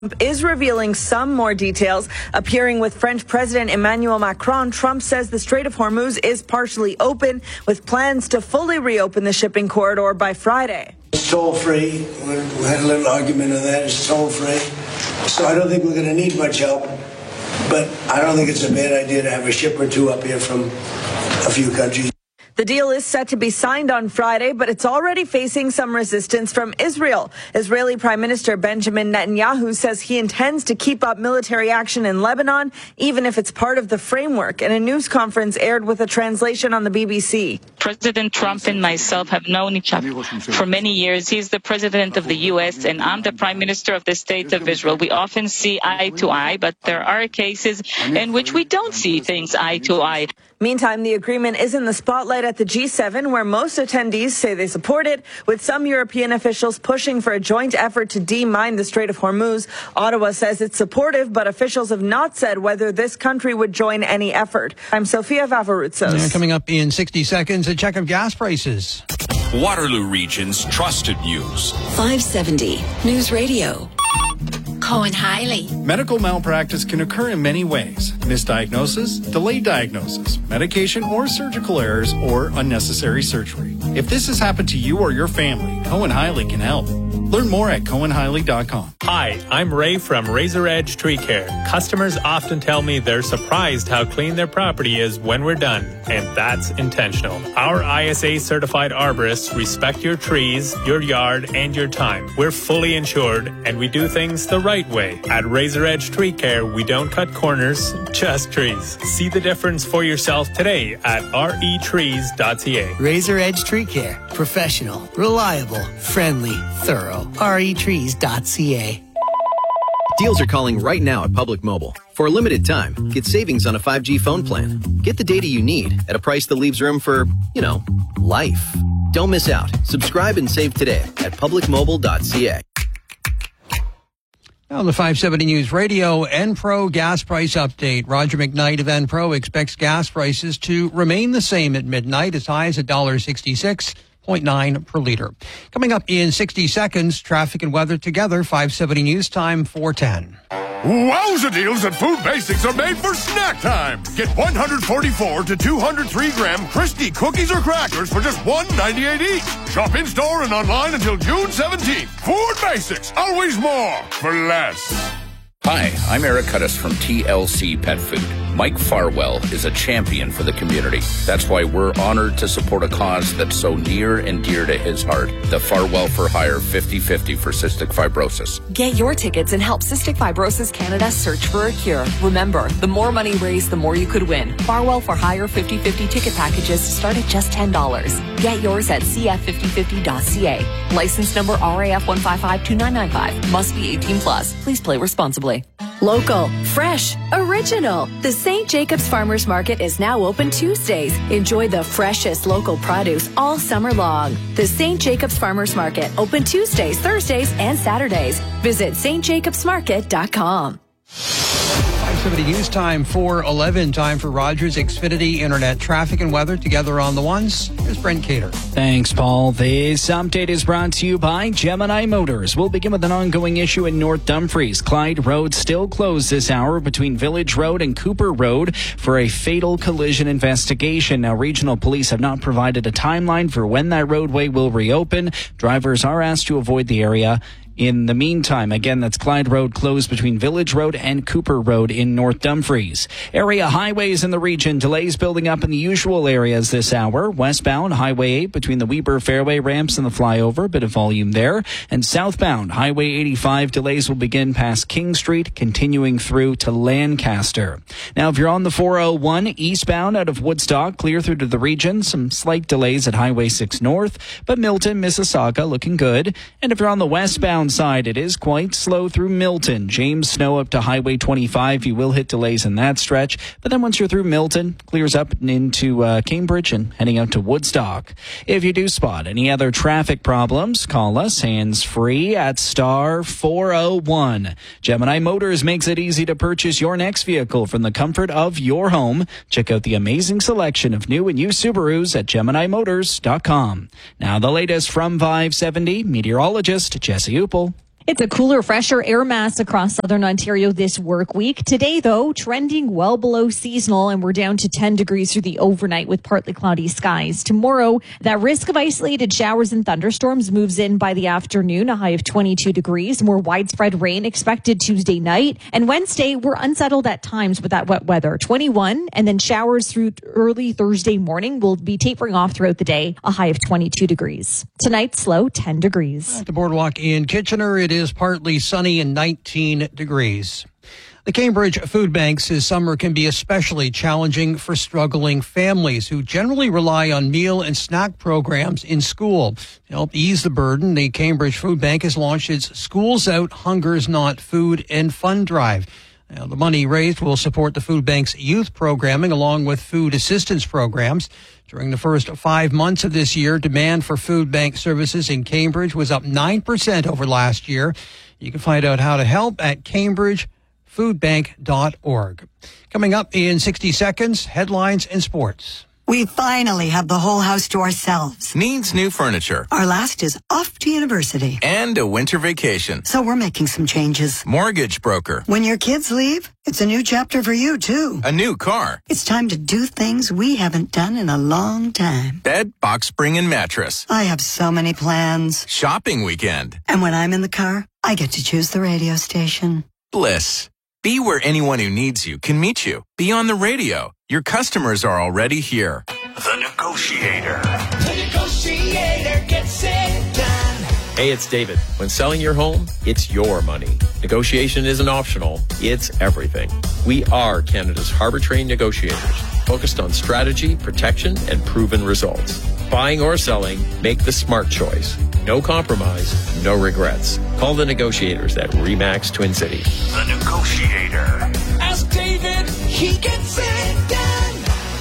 is revealing some more details. Appearing with French President Emmanuel Macron, Trump says the Strait of Hormuz is partially open, with plans to fully reopen the shipping corridor by Friday. It's toll-free. We had a little argument on that. It's toll-free. So I don't think we're going to need much help. But I don't think it's a bad idea to have a ship or two up here from a few countries. The deal is set to be signed on Friday, but it's already facing some resistance from Israel. Israeli Prime Minister Benjamin Netanyahu says he intends to keep up military action in Lebanon, even if it's part of the framework. And a news conference aired with a translation on the BBC. President Trump and myself have known each other for many years. He's the president of the U.S. and I'm the prime minister of the state of Israel. We often see eye to eye, but there are cases in which we don't see things eye to eye. Meantime, the agreement is in the spotlight at the G7, where most attendees say they support it, with some European officials pushing for a joint effort to demine the Strait of Hormuz. Ottawa says it's supportive, but officials have not said whether this country would join any effort. I'm Sofia Vavaroutsos. Coming up in 60 seconds, a check of gas prices. Waterloo Region's trusted news. 570 News Radio. Cohen Hiley. Medical malpractice can occur in many ways. Misdiagnosis, delayed diagnosis, medication or surgical errors, or unnecessary surgery. If this has happened to you or your family, Cohen Hiley can help. Learn more at CohenHiley.com. Hi, I'm Ray from Razor Edge Tree Care. Customers often tell me they're surprised how clean their property is when we're done, and that's intentional. Our ISA certified arborists respect your trees, your yard, and your time. We're fully insured, and we do things the right way. At Razor Edge Tree Care, we don't cut corners, just trees. See the difference for yourself today at retrees.ca. Razor Edge Tree Care. Professional, reliable, friendly, thorough. retrees.ca. Deals are calling right now at Public Mobile. For a limited time, get savings on a 5G phone plan. Get the data you need at a price that leaves room for, life. Don't miss out. Subscribe and save today at publicmobile.ca. On the 570 News Radio, Enpro gas price update. Roger McKnight of Enpro expects gas prices to remain the same at midnight, as high as $1.66.9 per liter. Coming up in 60 seconds, traffic and weather together, 570 News Time, 4:10. Wowza deals at Food Basics are made for snack time. Get 144 to 203 gram Christie cookies or crackers for just $1.98 each. Shop in store and online until June 17th. Food Basics, always more for less. Hi, I'm Eric Cuttis from TLC Pet Food. Mike Farwell is a champion for the community. That's why we're honored to support a cause that's so near and dear to his heart. The Farwell for Hire 50/50 for cystic fibrosis. Get your tickets and help Cystic Fibrosis Canada search for a cure. Remember, the more money raised, the more you could win. Farwell for Hire 50/50 ticket packages start at just $10. Get yours at cf5050.ca. License number RAF 1552995. Must be 18 plus. Please play responsibly. Local, fresh, original. The St. Jacobs Farmers Market is now open Tuesdays. Enjoy the freshest local produce all summer long. The St. Jacobs Farmers Market, open Tuesdays, Thursdays, and Saturdays. Visit stjacobsmarket.com. 570 News Time, 4:11. Time for Rogers Xfinity Internet traffic and weather together on the ones. Here's Brent Cater. Thanks, Paul. This update is brought to you by Gemini Motors. We'll begin with an ongoing issue in North Dumfries. Clyde Road still closed this hour between Village Road and Cooper Road for a fatal collision investigation. Now, regional police have not provided a timeline for when that roadway will reopen. Drivers are asked to avoid the area. In the meantime, again, that's Clyde Road closed between Village Road and Cooper Road in North Dumfries. Area highways in the region, delays building up in the usual areas this hour. Westbound, Highway 8 between the Weber Fairway ramps and the flyover, bit of volume there. And southbound, Highway 85, delays will begin past King Street, continuing through to Lancaster. Now, if you're on the 401 eastbound out of Woodstock, clear through to the region, some slight delays at Highway 6 North, but Milton, Mississauga looking good. And if you're on the westbound side, it is quite slow through Milton. James Snow up to Highway 25. You will hit delays in that stretch. But then once you're through Milton, clears up into Cambridge and heading out to Woodstock. If you do spot any other traffic problems, call us hands-free at star 401. Gemini Motors makes it easy to purchase your next vehicle from the comfort of your home. Check out the amazing selection of new and used Subarus at GeminiMotors.com. Now the latest from 570, meteorologist Jesse Uppel. It's a cooler, fresher air mass across southern Ontario this work week. Today, though, trending well below seasonal, and we're down to 10 degrees through the overnight with partly cloudy skies. Tomorrow, that risk of isolated showers and thunderstorms moves in by the afternoon, a high of 22 degrees. More widespread rain expected Tuesday night. And Wednesday, we're unsettled at times with that wet weather, 21, and then showers through early Thursday morning will be tapering off throughout the day, a high of 22 degrees. Tonight's low, 10 degrees. At the Boardwalk in Kitchener, it is partly sunny and 19 degrees. The Cambridge Food Bank says summer can be especially challenging for struggling families who generally rely on meal and snack programs in school. To help ease the burden, the Cambridge Food Bank has launched its Schools Out, Hunger's Not Food and Fun Drive. Now, the money raised will support the food bank's youth programming along with food assistance programs. During the first 5 months of this year, demand for food bank services in Cambridge was up 9% over last year. You can find out how to help at cambridgefoodbank.org. Coming up in 60 seconds, headlines and sports. We finally have the whole house to ourselves. Needs new furniture. Our last is off to university. And a winter vacation. So we're making some changes. Mortgage broker. When your kids leave, it's a new chapter for you, too. A new car. It's time to do things we haven't done in a long time. Bed, box spring, and mattress. I have so many plans. Shopping weekend. And when I'm in the car, I get to choose the radio station. Bliss. Be where anyone who needs you can meet you. Be on the radio. Your customers are already here. The Negotiator. The Negotiator gets it done. Hey, it's David. When selling your home, it's your money. Negotiation isn't optional. It's everything. We are Canada's harbor-trained negotiators, focused on strategy, protection, and proven results. Buying or selling, make the smart choice. No compromise, no regrets. Call the negotiators at RE/MAX Twin City. The Negotiator. Ask David, he gets it done.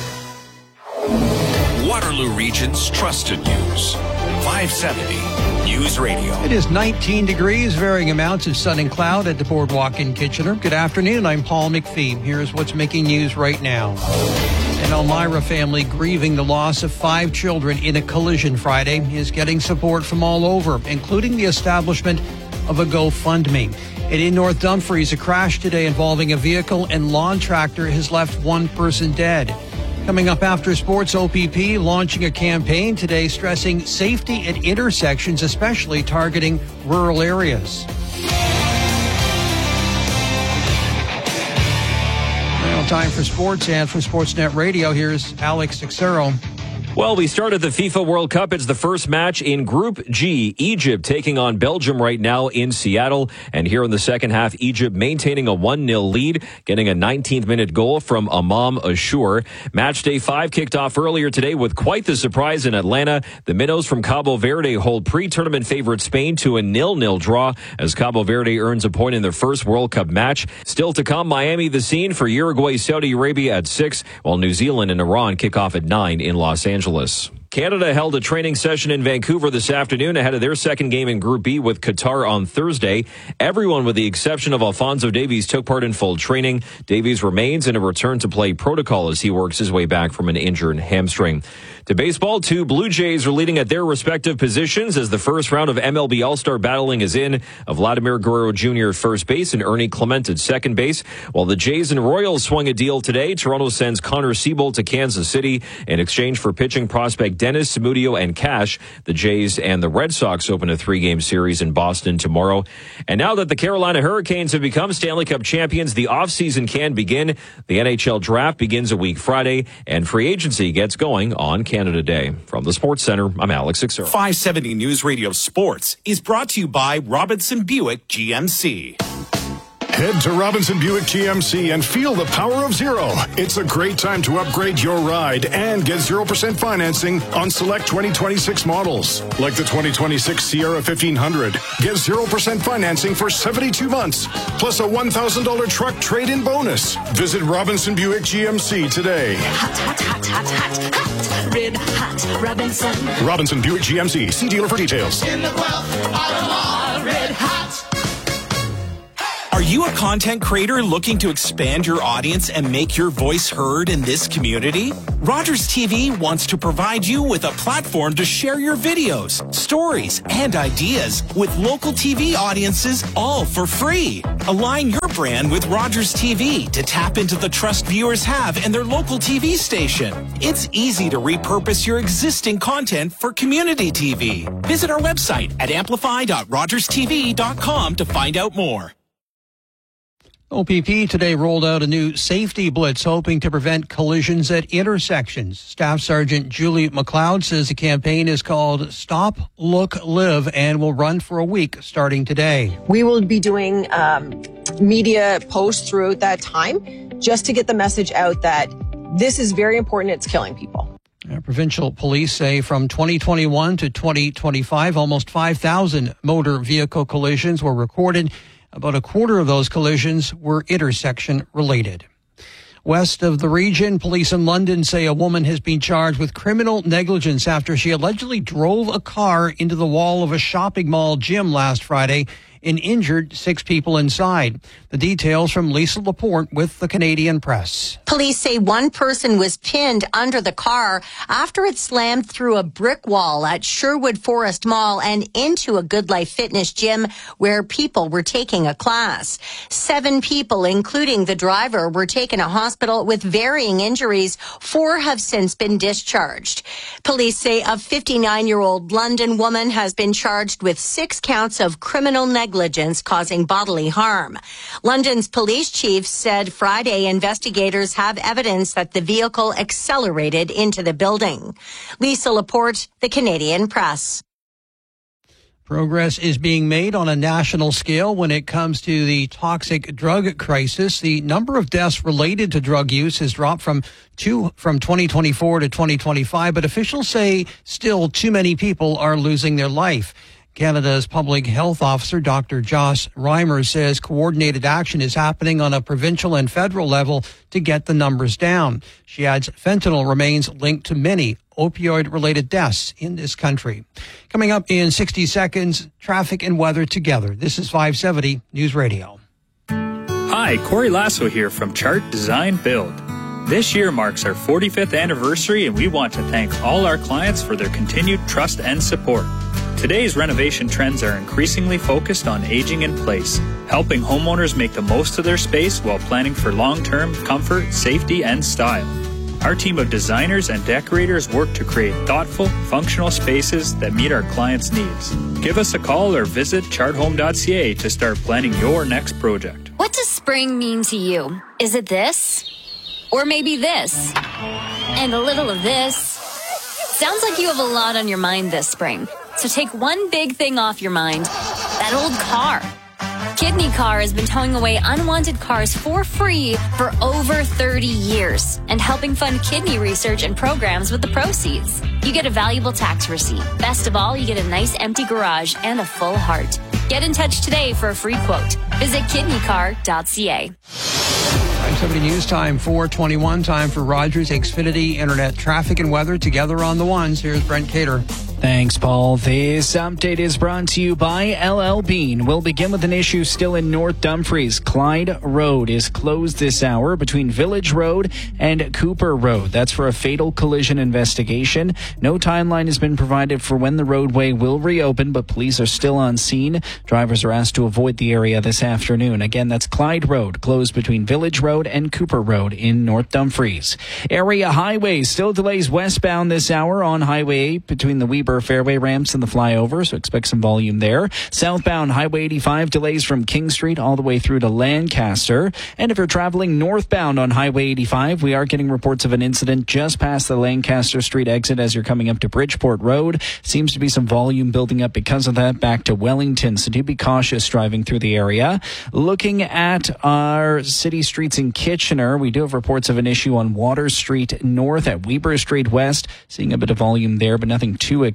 Waterloo Region's trusted news. 570 News Radio. It is 19 degrees, varying amounts of sun and cloud at the Boardwalk in Kitchener. Good afternoon, I'm Paul McPhee. Here's what's making news right now. An Elmira family grieving the loss of 5 children in a collision Friday is getting support from all over, including the establishment of a GoFundMe. And in North Dumfries, a crash today involving a vehicle and lawn tractor has left one person dead. Coming up after sports, OPP launching a campaign today stressing safety at intersections, especially targeting rural areas. Now time for sports, and from Sportsnet Radio, here's Alex Texero. Well, we started the FIFA World Cup. It's the first match in Group G. Egypt taking on Belgium right now in Seattle. And here in the second half, Egypt maintaining a 1-0 lead, getting a 19th minute goal from Imam Ashur. Match day 5 kicked off earlier today with quite the surprise in Atlanta. The Minnows from Cabo Verde hold pre-tournament favorite Spain to a 0-0 draw as Cabo Verde earns a point in their first World Cup match. Still to come, Miami the scene for Uruguay, Saudi Arabia at 6, while New Zealand and Iran kick off at 9 in Los Angeles. Canada held a training session in Vancouver this afternoon ahead of their second game in Group B with Qatar on Thursday. Everyone with the exception of Alphonso Davies took part in full training. Davies remains in a return-to-play protocol as he works his way back from an injured hamstring. To baseball, 2 Blue Jays are leading at their respective positions as the first round of MLB All-Star battling is in. Vladimir Guerrero Jr. at first base and Ernie Clement at second base. While the Jays and Royals swung a deal today, Toronto sends Connor Siebold to Kansas City in exchange for pitching prospect Dennis Samudio and cash. The Jays and the Red Sox open a 3-game series in Boston tomorrow. And now that the Carolina Hurricanes have become Stanley Cup champions, the offseason can begin. The NHL draft begins a week Friday, and free agency gets going on Canada Day. From the Sports Center, I'm AlexIxer. 570 News Radio Sports is brought to you by Robinson Buick GMC. Head to Robinson Buick GMC and feel the power of zero. It's a great time to upgrade your ride and get 0% financing on select 2026 models. Like the 2026 Sierra 1500. Get 0% financing for 72 months, plus a $1,000 truck trade-in bonus. Visit Robinson Buick GMC today. Hot, hot, hot, hot, hot, hot. Red hot Robinson. Robinson Buick GMC. See dealer for details. In the Guelph, Ottawa, red hot. Are you a content creator looking to expand your audience and make your voice heard in this community? Rogers TV wants to provide you with a platform to share your videos, stories, and ideas with local TV audiences, all for free. Align your brand with Rogers TV to tap into the trust viewers have in their local TV station. It's easy to repurpose your existing content for community TV. Visit our website at amplify.rogerstv.com to find out more. OPP today rolled out a new safety blitz hoping to prevent collisions at intersections. Staff Sergeant Julie McLeod says the campaign is called Stop, Look, Live and will run for a week starting today. We will be doing media posts throughout that time just to get the message out that this is very important. It's killing people. Provincial police say from 2021 to 2025, almost 5,000 motor vehicle collisions were recorded. About a quarter of those collisions were intersection related. West of the region, police in London say a woman has been charged with criminal negligence after she allegedly drove a car into the wall of a shopping mall gym last Friday and injured 6 people inside. The details from Lisa Laporte with the Canadian Press. Police say one person was pinned under the car after it slammed through a brick wall at Sherwood Forest Mall and into a Good Life Fitness gym where people were taking a class. 7 people, including the driver, were taken to hospital with varying injuries. 4 have since been discharged. Police say a 59-year-old London woman has been charged with 6 counts of criminal negligence causing bodily harm. London's police chief said Friday investigators have evidence that the vehicle accelerated into the building. Lisa Laporte, the Canadian Press. Progress is being made on a national scale when it comes to the toxic drug crisis. The number of deaths related to drug use has dropped from 2024 to 2025, but officials say still too many people are losing their life. Canada's public health officer, Dr. Joss Reimer, says coordinated action is happening on a provincial and federal level to get the numbers down. She adds fentanyl remains linked to many opioid-related deaths in this country. Coming up in 60 seconds, traffic and weather together. This is 570 News Radio. Hi, Corey Lasso here from Chart Design Build. This year marks our 45th anniversary, and we want to thank all our clients for their continued trust and support. Today's renovation trends are increasingly focused on aging in place, helping homeowners make the most of their space while planning for long-term comfort, safety, and style. Our team of designers and decorators work to create thoughtful, functional spaces that meet our clients' needs. Give us a call or visit charthome.ca to start planning your next project. What does spring mean to you? Is it this? Or maybe this? And a little of this? Sounds like you have a lot on your mind this spring. So take one big thing off your mind, that old car. Kidney Car has been towing away unwanted cars for free for over 30 years and helping fund kidney research and programs with the proceeds. You get a valuable tax receipt. Best of all, you get a nice empty garage and a full heart. Get in touch today for a free quote. Visit kidneycar.ca. 570 News Time, 4:21, time for Rogers Xfinity Internet traffic and weather together on the ones. Here's Brent Cater. Thanks, Paul. This update is brought to you by LL Bean. We'll begin with an issue still in North Dumfries. Clyde Road is closed this hour between Village Road and Cooper Road. That's for a fatal collision investigation. No timeline has been provided for when the roadway will reopen, but police are still on scene. Drivers are asked to avoid the area this afternoon. Again, that's Clyde Road, closed between Village Road and Cooper Road in North Dumfries. Area highways still delays westbound this hour on Highway 8 between the Weber Fairway ramps and the flyover, so expect some volume there. Southbound Highway 85 delays from King Street all the way through to Lancaster. And if you're traveling northbound on Highway 85, we are getting reports of an incident just past the Lancaster Street exit as you're coming up to Bridgeport Road. Seems to be some volume building up because of that back to Wellington, so do be cautious driving through the area. Looking at our city streets in Kitchener, we do have reports of an issue on Water Street North at Weber Street West. Seeing a bit of volume there, but nothing too exciting.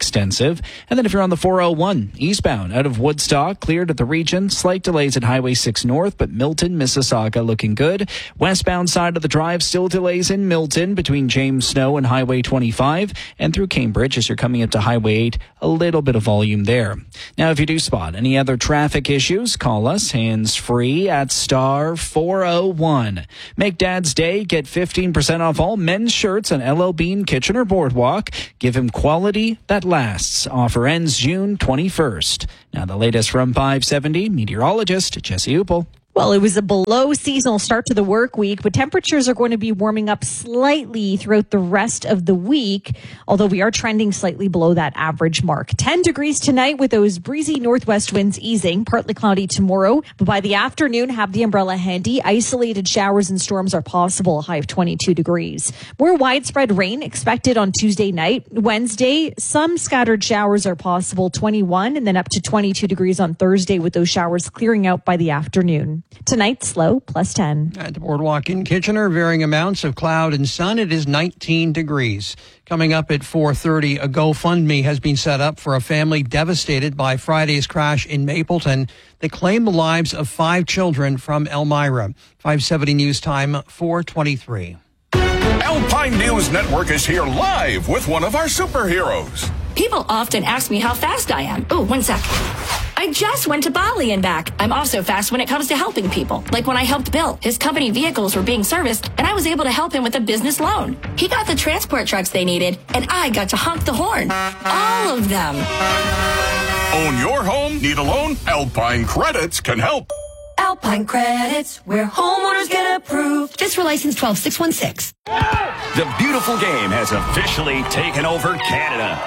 extensive. And then if you're on the 401 eastbound out of Woodstock, cleared at the region. Slight delays at Highway 6 North, but Milton, Mississauga looking good. Westbound side of the drive, still delays in Milton between James Snow and Highway 25. And through Cambridge as you're coming up to Highway 8, a little bit of volume there. Now, if you do spot any other traffic issues, call us hands-free at star 401. Make Dad's Day. Get 15% off all men's shirts on LL Bean Kitchener Boardwalk. Give him quality that lasts. Offer ends June 21st. Now, the latest from 570, meteorologist Jesse Uppel. Well, it was a below seasonal start to the work week, but temperatures are going to be warming up slightly throughout the rest of the week, although we are trending slightly below that average mark. 10 degrees tonight with those breezy northwest winds easing, partly cloudy tomorrow, but by the afternoon, have the umbrella handy. Isolated showers and storms are possible, a high of 22 degrees. More widespread rain expected on Tuesday night. Wednesday, some scattered showers are possible, 21, and then up to 22 degrees on Thursday with those showers clearing out by the afternoon. Tonight's low, +10. At the Boardwalk in Kitchener, varying amounts of cloud and sun. It is 19 degrees. Coming up at 4:30, a GoFundMe has been set up for a family devastated by Friday's crash in Mapleton that claimed the lives of 5 children from Elmira. 570 News Time, 4:23. Alpine News Network is here live with one of our superheroes. People often ask me how fast I am. Oh, one sec. I just went to Bali and back. I'm also fast when it comes to helping people. Like when I helped Bill. His company vehicles were being serviced, and I was able to help him with a business loan. He got the transport trucks they needed, and I got to honk the horn. All of them. Own your home? Need a loan? Alpine Credits can help. Alpine Credits, where homeowners get approved. Just for license 12616. The beautiful game has officially taken over Canada.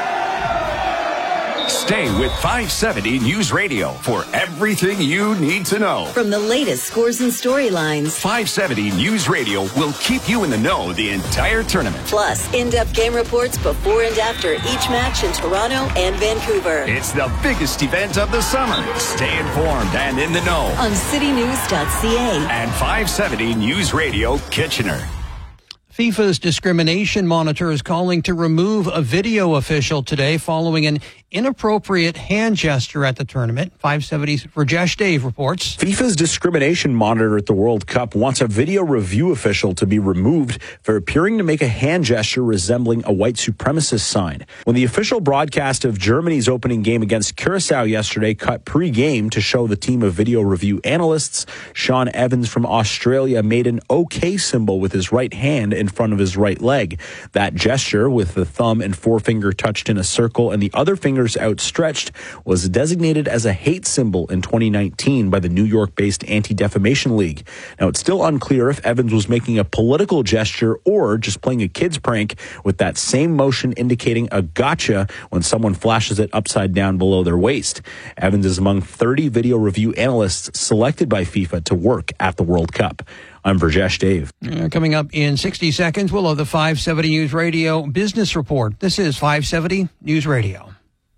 Stay with 570 News Radio for everything you need to know. From the latest scores and storylines, 570 News Radio will keep you in the know the entire tournament. Plus, in-depth game reports before and after each match in Toronto and Vancouver. It's the biggest event of the summer. Stay informed and in the know on citynews.ca and 570 News Radio Kitchener. FIFA's discrimination monitor is calling to remove a video official today following an inappropriate hand gesture at the tournament. 570's Rajesh Dave reports. FIFA's discrimination monitor at the World Cup wants a video review official to be removed for appearing to make a hand gesture resembling a white supremacist sign. When the official broadcast of Germany's opening game against Curacao yesterday cut pre-game to show the team of video review analysts, Sean Evans from Australia made an OK symbol with his right hand in front of his right leg. That gesture, with the thumb and forefinger touched in a circle and the other fingers outstretched, was designated as a hate symbol in 2019 by the New York-based Anti-Defamation League. Now, it's still unclear if Evans was making a political gesture or just playing a kid's prank, with that same motion indicating a gotcha when someone flashes it upside down below their waist. Evans is among 30 video review analysts selected by FIFA to work at the World Cup. I'm Rajesh Dave. Coming up in 60 seconds, we'll have the 570 News Radio Business Report. This is 570 News Radio.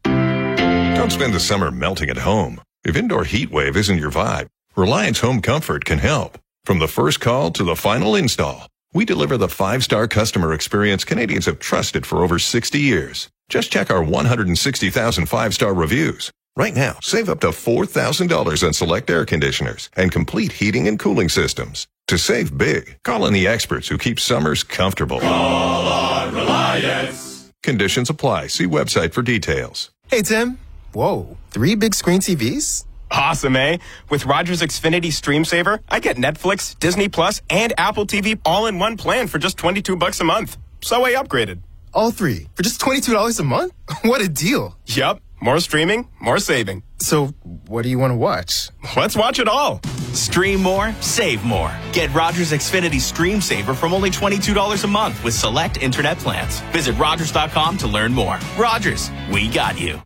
Don't spend the summer melting at home. If indoor heat wave isn't your vibe, Reliance Home Comfort can help. From the first call to the final install, we deliver the 5-star customer experience Canadians have trusted for over 60 years. Just check our 160,000 5-star reviews. Right now, save up to $4,000 on select air conditioners and complete heating and cooling systems. To save big, call on the experts who keep summers comfortable. Call on Reliance. Conditions apply. See website for details. Hey, Tim. Whoa, 3 big screen TVs? Awesome, eh? With Rogers Xfinity Stream Saver, I get Netflix, Disney Plus, and Apple TV all in one plan for just $22 a month. So I upgraded. All 3 for just $22 a month? What a deal. Yup. More streaming, more saving. So, what do you want to watch? Let's watch it all. Stream more, save more. Get Rogers Xfinity Stream Saver from only $22 a month with select internet plans. Visit Rogers.com to learn more. Rogers, we got you.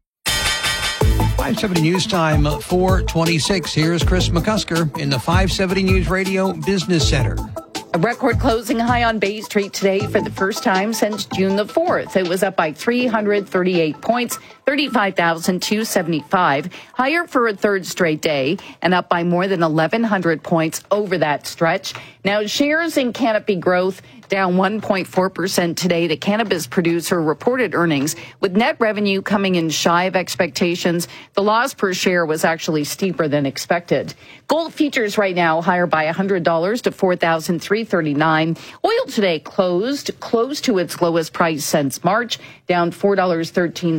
570 News Time, 4:26. Here's Chris McCusker in the 570 News Radio Business Center. A record closing high on Bay Street today for the first time since June the 4th. It was up by 338 points. 35,275, higher for a third straight day and up by more than 1,100 points over that stretch. Now, shares in Canopy Growth down 1.4% today. The cannabis producer reported earnings with net revenue coming in shy of expectations. The loss per share was actually steeper than expected. Gold futures right now higher by $100 to $4,339. Oil today closed close to its lowest price since March, down $4.13,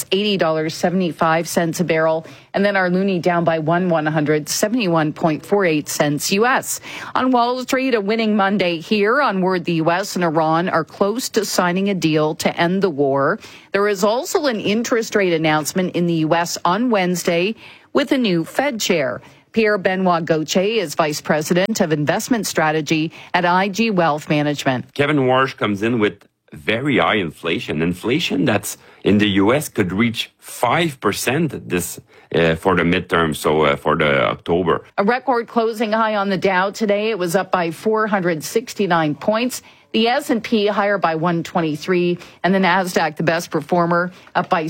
$80.75 a barrel. And then our loonie down by 100, 71.48 cents U.S. On Wall Street, a winning Monday here on word the U.S. and Iran are close to signing a deal to end the war. There is also an interest rate announcement in the U.S. on Wednesday with a new Fed chair. Pierre-Benoit Gauthier is Vice President of Investment Strategy at IG Wealth Management. Kevin Warsh comes in with very high inflation. Inflation that's in the U.S. could reach 5% this for the midterm, so for the October. A record closing high on the Dow today. It was up by 469 points. The S&P higher by 123, and the Nasdaq, the best performer, up by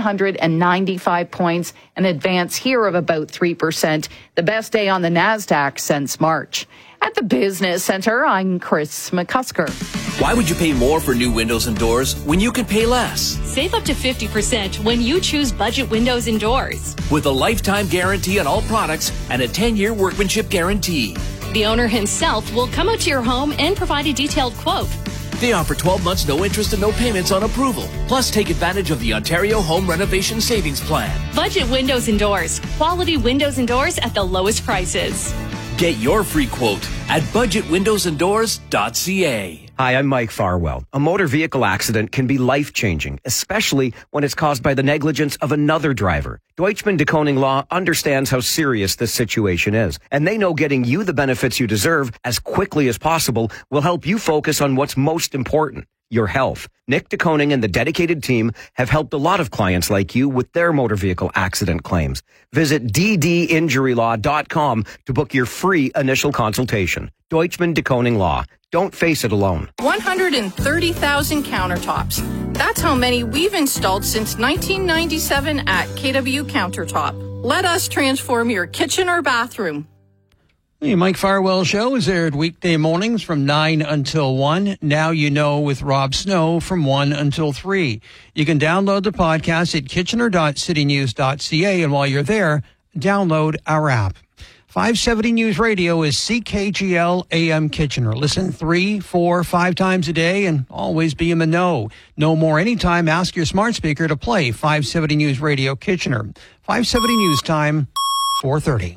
795 points, an advance here of about 3%, the best day on the Nasdaq since March. At the Business Center, I'm Chris McCusker. Why would you pay more for new windows and doors when you can pay less? Save up to 50% when you choose Budget Windows and Doors. With a lifetime guarantee on all products and a 10-year workmanship guarantee. The owner himself will come out to your home and provide a detailed quote. They offer 12 months no interest and no payments on approval. Plus, take advantage of the Ontario Home Renovation Savings Plan. Budget Windows and Doors. Quality windows and doors at the lowest prices. Get your free quote at budgetwindowsanddoors.ca. Hi, I'm Mike Farwell. A motor vehicle accident can be life-changing, especially when it's caused by the negligence of another driver. Deutschman de Koning Law understands how serious this situation is, and they know getting you the benefits you deserve as quickly as possible will help you focus on what's most important, your health. Nick de Koning and the dedicated team have helped a lot of clients like you with their motor vehicle accident claims. Visit ddinjurylaw.com to book your free initial consultation. Deutschman de Koning Law. Don't face it alone. 130,000 countertops. That's how many we've installed since 1997 at KW Countertop. Let us transform your kitchen or bathroom. The Mike Farwell Show is aired weekday mornings from 9 until 1. Now you know with Rob Snow from 1 until 3. You can download the podcast at kitchener.citynews.ca, and while you're there, download our app. 570 News Radio is CKGL AM Kitchener. Listen 3, 4, 5 times a day and always be in the know. No more anytime. Ask your smart speaker to play 570 News Radio Kitchener. 570 News Time, 4:30.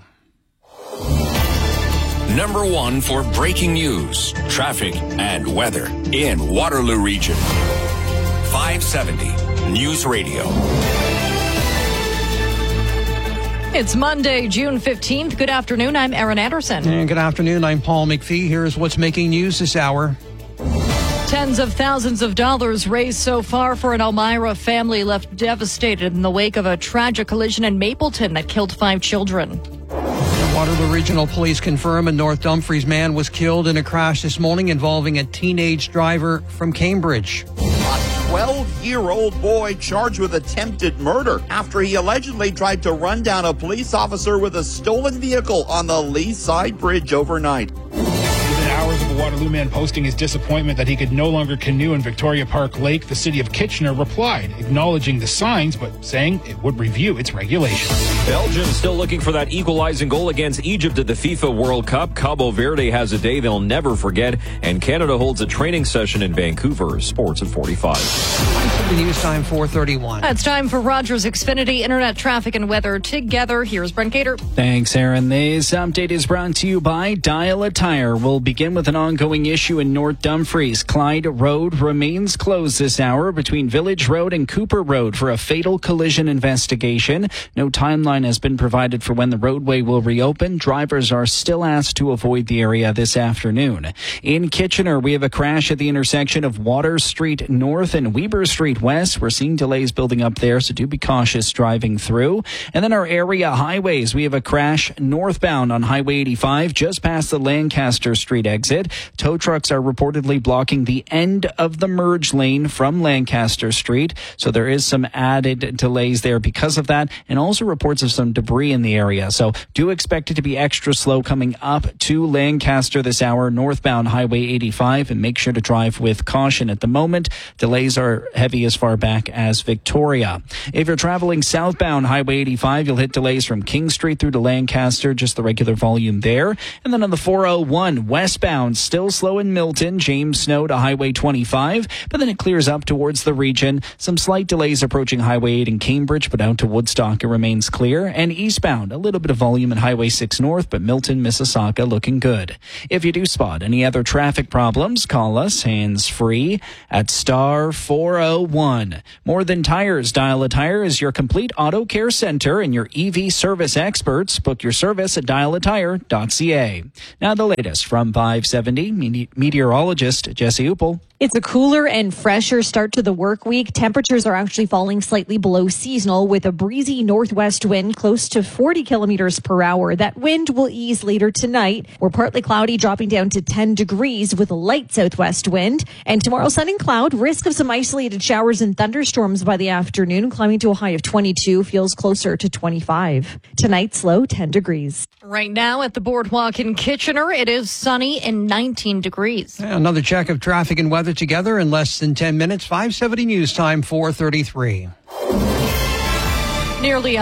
Number 1 for breaking news, traffic, and weather in Waterloo Region. 570 News Radio. It's Monday, June 15th. Good afternoon. I'm Erin Anderson. And good afternoon. I'm Paul McPhee. Here's what's making news this hour. Tens of thousands of dollars raised so far for an Elmira family left devastated in the wake of a tragic collision in Mapleton that killed 5 children. Waterloo Regional Police confirm a North Dumfries man was killed in a crash this morning involving a teenage driver from Cambridge. A 12-year-old boy charged with attempted murder after he allegedly tried to run down a police officer with a stolen vehicle on the Lee Side Bridge overnight. Within hours of a Waterloo man posting his disappointment that he could no longer canoe in Victoria Park Lake, the city of Kitchener replied, acknowledging the signs, but saying it would review its regulations. Belgium still looking for that equalizing goal against Egypt at the FIFA World Cup. Cabo Verde has a day they'll never forget, and Canada holds a training session in Vancouver. Sports at 45. The news time, 4:31. It's time for Rogers Xfinity Internet Traffic and Weather together. Here's Brent Gator. Thanks, Aaron. This update is brought to you by Dial a Tire. We'll begin with an ongoing issue in North Dumfries. Clyde Road remains closed this hour between Village Road and Cooper Road for a fatal collision investigation. No timeline has been provided for when the roadway will reopen. Drivers are still asked to avoid the area this afternoon. In Kitchener, we have a crash at the intersection of Water Street North and Weber Street West. We're seeing delays building up there, so do be cautious driving through. And then our area highways, we have a crash northbound on Highway 85 just past the Lancaster Street exit. Tow trucks are reportedly blocking the end of the merge lane from Lancaster Street. So there is some added delays there because of that, and also reports of some debris in the area. So do expect it to be extra slow coming up to Lancaster this hour, northbound Highway 85, and make sure to drive with caution. At the moment, delays are heavy as far back as Victoria. If you're traveling southbound Highway 85, you'll hit delays from King Street through to Lancaster, just the regular volume there. And then on the 401 westbound, still slow in Milton, James Snow to Highway 25, but then it clears up towards the region. Some slight delays approaching Highway 8 in Cambridge, but out to Woodstock it remains clear. And eastbound, a little bit of volume in Highway 6 North, but Milton, Mississauga looking good. If you do spot any other traffic problems, call us hands-free at star 401. More Than Tires. Dial a Tire is your complete auto care center and your EV service experts. Book your service at dialatire.ca. Now the latest from 570, meteorologist Jesse Uppel. It's a cooler and fresher start to the work week. Temperatures are actually falling slightly below seasonal with a breezy northwest wind close to 40 kilometers per hour. That wind will ease later tonight. We're partly cloudy, dropping down to 10 degrees with a light southwest wind. And tomorrow, sun and cloud, risk of some isolated showers and thunderstorms by the afternoon, climbing to a high of 22, feels closer to 25. Tonight's low, 10 degrees. Right now at the Boardwalk in Kitchener, it is sunny and 19 degrees. Another check of traffic and weather together in less than 10 minutes. 570 News Time, 4:33. Nearly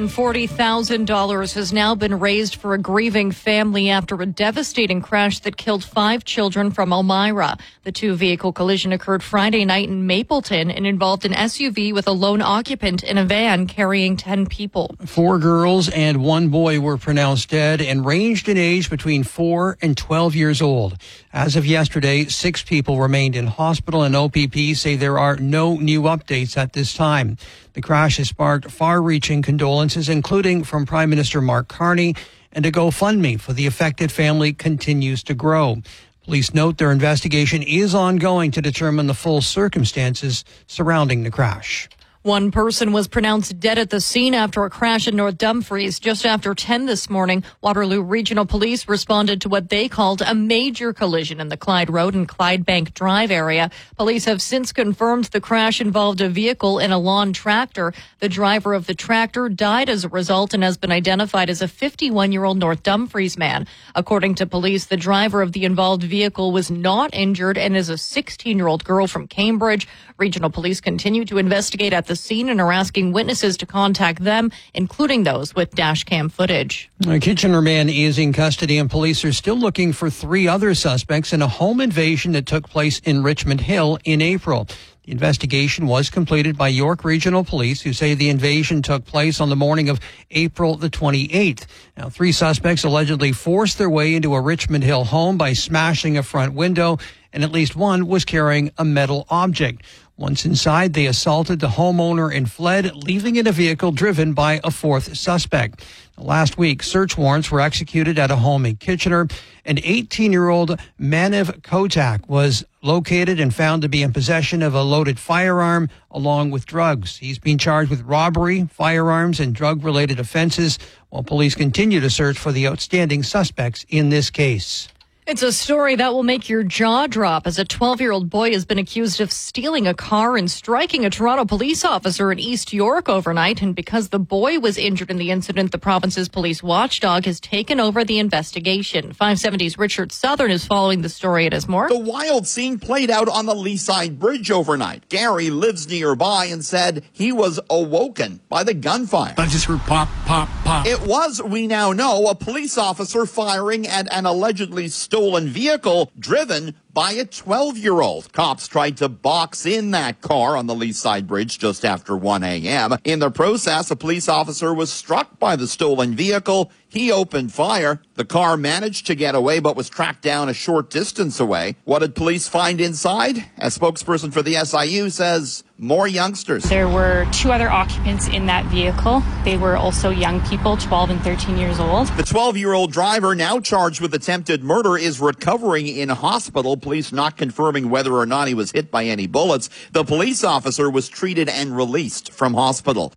$140,000 has now been raised for a grieving family after a devastating crash that killed 5 children from Elmira. The two-vehicle collision occurred Friday night in Mapleton and involved an SUV with a lone occupant in a van carrying 10 people. 4 girls and 1 boy were pronounced dead and ranged in age between 4 and 12 years old. As of yesterday, 6 people remained in hospital, and OPP say there are no new updates at this time. The crash has sparked far-reaching condolences, including from Prime Minister Mark Carney, and a GoFundMe for the affected family continues to grow. Police note their investigation is ongoing to determine the full circumstances surrounding the crash. 1 person was pronounced dead at the scene after a crash in North Dumfries just after 10 this morning. Waterloo Regional Police responded to what they called a major collision in the Clyde Road and Clydebank Drive area. Police have since confirmed the crash involved a vehicle and a lawn tractor. The driver of the tractor died as a result and has been identified as a 51-year-old North Dumfries man. According to police, the driver of the involved vehicle was not injured and is a 16-year-old girl from Cambridge. Regional Police continue to investigate at the scene and are asking witnesses to contact them, including those with dash cam footage. A Kitchener man is in custody, and police are still looking for 3 other suspects in a home invasion that took place in Richmond Hill in April. The investigation was completed by York Regional Police, who say the invasion took place on the morning of April the 28th. Now, 3 suspects allegedly forced their way into a Richmond Hill home by smashing a front window, and at least 1 was carrying a metal object. Once inside, they assaulted the homeowner and fled, leaving in a vehicle driven by a 4th suspect. Last week, search warrants were executed at a home in Kitchener. An 18-year-old Maniv Kotak was located and found to be in possession of a loaded firearm along with drugs. He's been charged with robbery, firearms, and drug-related offenses, while police continue to search for the outstanding suspects in this case. It's a story that will make your jaw drop as a 12-year-old boy has been accused of stealing a car and striking a Toronto police officer in East York overnight. And because the boy was injured in the incident, the province's police watchdog has taken over the investigation. 570's Richard Southern is following the story at his more. The wild scene played out on the Leaside Bridge overnight. Gary lives nearby and said he was awoken by the gunfire. I just heard pop, pop, pop. It was, we now know, a police officer firing at an allegedly stolen vehicle driven by a 12-year-old. Cops tried to box in that car on the Leaside Bridge just after 1 a.m. In the process, a police officer was struck by the stolen vehicle. He opened fire. The car managed to get away but was tracked down a short distance away. What did police find inside? A spokesperson for the SIU says more youngsters. There were 2 other occupants in that vehicle. They were also young people, 12 and 13 years old. The 12-year-old driver, now charged with attempted murder, is recovering in hospital. Police not confirming whether or not he was hit by any bullets. The police officer was treated and released from hospital.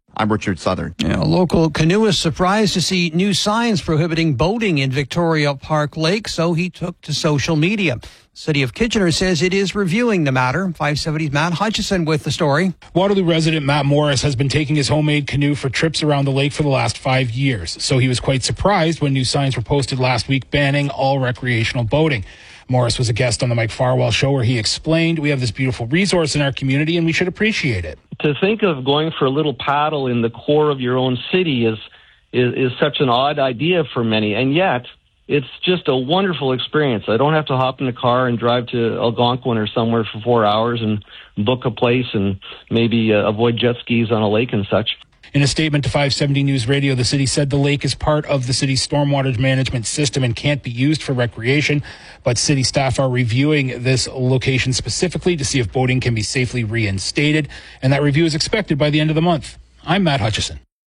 I'm Richard Southern. A local canoeist surprised to see new signs prohibiting boating in Victoria Park Lake, so he took to social media. City of Kitchener says it is reviewing the matter. 570's Matt Hutchison with the story. Waterloo resident Matt Morris has been taking his homemade canoe for trips around the lake for the last 5 years. So he was quite surprised when new signs were posted last week banning all recreational boating. Morris was a guest on the Mike Farwell Show where he explained, we have this beautiful resource in our community and we should appreciate it. To think of going for a little paddle in the core of your own city is such an odd idea for many, and yet it's just a wonderful experience. I don't have to hop in the car and drive to Algonquin or somewhere for 4 hours and book a place and maybe avoid jet skis on a lake and such. In a statement to 570 News Radio, the city said the lake is part of the city's stormwater management system and can't be used for recreation. But city staff are reviewing this location specifically to see if boating can be safely reinstated. And that review is expected by the end of the month. I'm Matt Hutchison.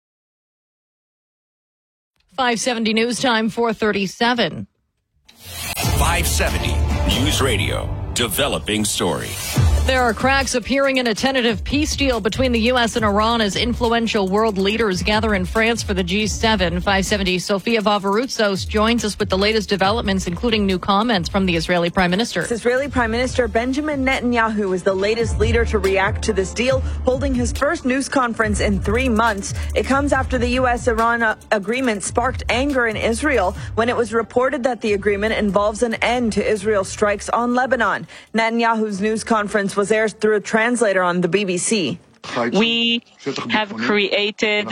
570 News Time, 4:37. 570 News Radio. Developing story. There are cracks appearing in a tentative peace deal between the U.S. and Iran as influential world leaders gather in France for the G7. 570 Sofia Vavaroutsos joins us with the latest developments, including new comments from the Israeli Prime Minister. Israeli Prime Minister Benjamin Netanyahu is the latest leader to react to this deal, holding his first news conference in 3 months. It comes after the U.S.-Iran agreement sparked anger in Israel when it was reported that the agreement involves an end to Israel's strikes on Lebanon. Netanyahu's news conference was aired through a translator on the BBC. We have created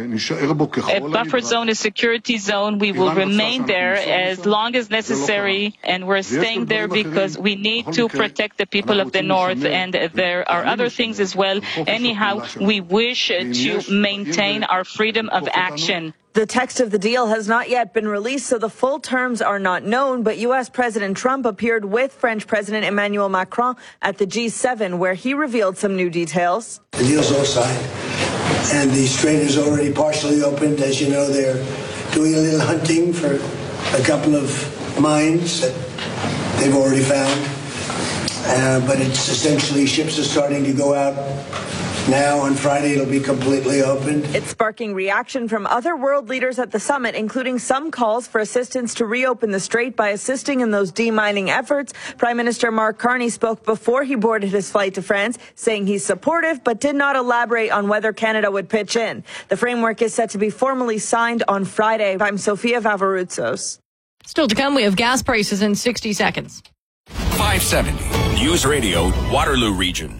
a buffer zone, a security zone. We will remain there as long as necessary, and we're staying there because we need to protect the people of the north, and there are other things as well. Anyhow, we wish to maintain our freedom of action. The text of the deal has not yet been released, so the full terms are not known, but U.S. President Trump appeared with French President Emmanuel Macron at the G7, where he revealed some new details. The deal's all signed, and the strait is already partially opened. As you know, they're doing a little hunting for a couple of mines that they've already found, but it's essentially ships are starting to go out. Now, on Friday, it'll be completely opened. It's sparking reaction from other world leaders at the summit, including some calls for assistance to reopen the strait by assisting in those demining efforts. Prime Minister Mark Carney spoke before he boarded his flight to France, saying he's supportive, but did not elaborate on whether Canada would pitch in. The framework is set to be formally signed on Friday. I'm Sofia Vavaroutsos. Still to come, we have gas prices in 60 seconds. 570 News Radio, Waterloo Region.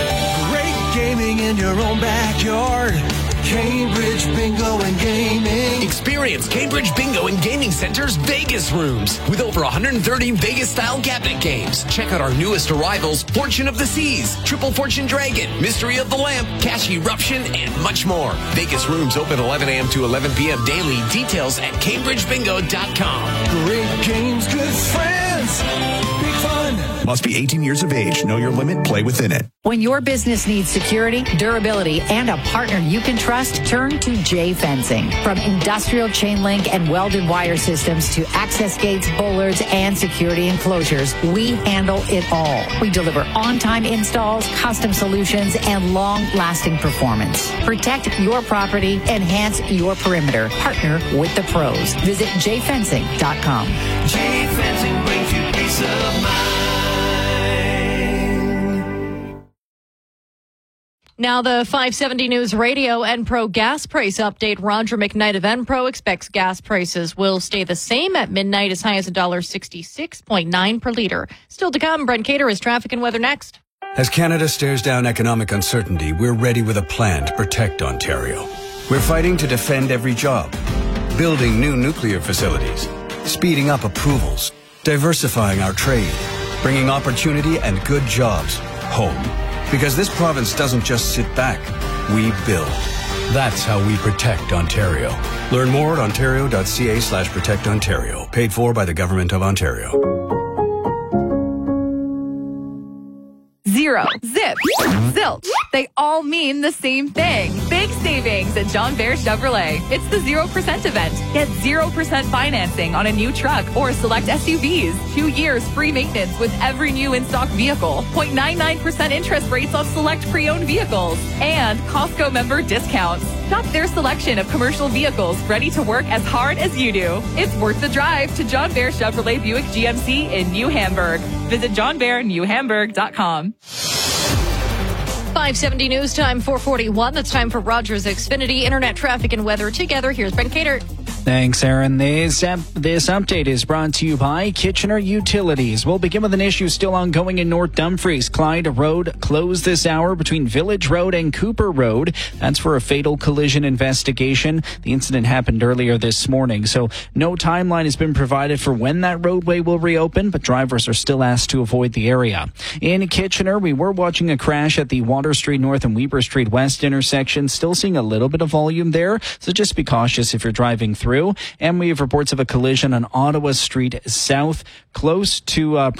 Gaming in your own backyard. Cambridge Bingo and Gaming. Experience Cambridge Bingo and Gaming Center's Vegas rooms with over 130 Vegas-style cabinet games. Check out our newest arrivals, Fortune of the Seas, Triple Fortune Dragon, Mystery of the Lamp, Cash Eruption, and much more. Vegas rooms open 11 a.m. to 11 p.m. daily. Details at CambridgeBingo.com. Great games, good friends. Big fun. Must be 18 years of age. Know your limit. Play within it. When your business needs security, durability, and a partner you can trust, turn to J Fencing. From industrial chain link and welded wire systems to access gates, bollards, and security enclosures, we handle it all. We deliver on-time installs, custom solutions, and long-lasting performance. Protect your property, enhance your perimeter. Partner with the pros. Visit jfencing.com. J Fencing brings you peace of mind. Now the 570 News Radio Enpro gas price update. Roger McKnight of Enpro expects gas prices will stay the same at midnight, as high as $1.66.9 per liter. Still to come, Brent Cater is traffic and weather next. As Canada stares down economic uncertainty, we're ready with a plan to protect Ontario. We're fighting to defend every job, building new nuclear facilities, speeding up approvals, diversifying our trade, bringing opportunity and good jobs home. Because this province doesn't just sit back, we build. That's how we protect Ontario. Learn more at ontario.ca/protectontario. Paid for by the Government of Ontario. Zero, zip, zilch. They all mean the same thing. Big savings at John Bear Chevrolet. It's the 0% event. Get 0% financing on a new truck or select SUVs. 2 years free maintenance with every new in-stock vehicle. 0.99% interest rates on select pre-owned vehicles. And Costco member discounts. Shop their selection of commercial vehicles ready to work as hard as you do. It's worth the drive to John Bear Chevrolet Buick GMC in New Hamburg. Visit johnbearnewhamburg.com. 570 news time, 441. That's time for Rogers Xfinity Internet traffic and weather together. Here's Ben Cater. Thanks, Aaron. This update is brought to you by Kitchener Utilities. We'll begin with an issue still ongoing in North Dumfries. Clyde Road closed this hour between Village Road and Cooper Road. That's for a fatal collision investigation. The incident happened earlier this morning, so no timeline has been provided for when that roadway will reopen, but drivers are still asked to avoid the area. In Kitchener, we were watching a crash at the Water Street North and Weber Street West intersection. Still seeing a little bit of volume there, so just be cautious if you're driving through. And we have reports of a collision on Ottawa Street South, close to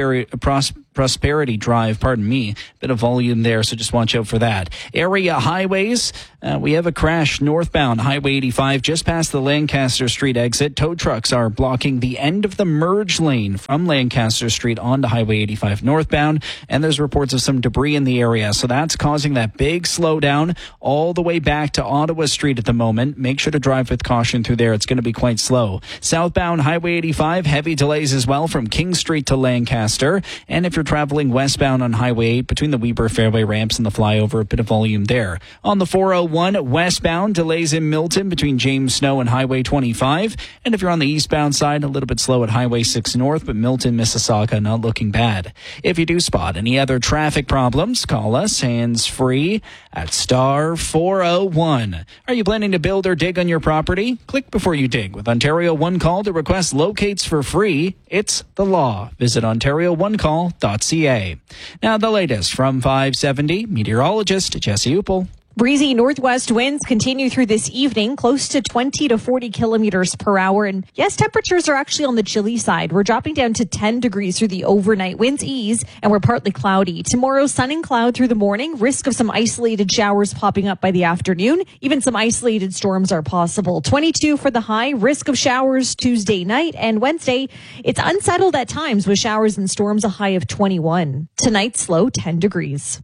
Prosperity Drive, bit of volume there, so just watch out for that. Area highways, we have a crash northbound Highway 85 just past the Lancaster Street exit. Tow trucks are blocking the end of the merge lane from Lancaster Street onto Highway 85 northbound, and there's reports of some debris in the area, so that's causing that big slowdown all the way back to Ottawa Street at the moment. Make sure to drive with caution through there. It's going to be quite slow. Southbound Highway 85, heavy delays as well from King Street to Lancaster, and if you're traveling westbound on Highway 8 between the Weber Fairway ramps and the flyover, a bit of volume there. On the 401 westbound, delays in Milton between James Snow and Highway 25. And if you're on the eastbound side, a little bit slow at Highway 6 North, but Milton, Mississauga, not looking bad. If you do spot any other traffic problems, call us hands-free at star 401. Are you planning to build or dig on your property? Click before you dig with Ontario One Call to request locates for free. It's the law. Visit OntarioOneCall.ca. Now the latest from 570, meteorologist Jesse Uppel. Breezy northwest winds continue through this evening, close to 20 to 40 kilometers per hour. And yes, temperatures are actually on the chilly side. We're dropping down to 10 degrees through the overnight. Winds ease and we're partly cloudy. Tomorrow, sun and cloud through the morning. Risk of some isolated showers popping up by the afternoon. Even some isolated storms are possible. 22 for the high. Risk of showers Tuesday night and Wednesday. It's unsettled at times with showers and storms, a high of 21. Tonight's low 10 degrees.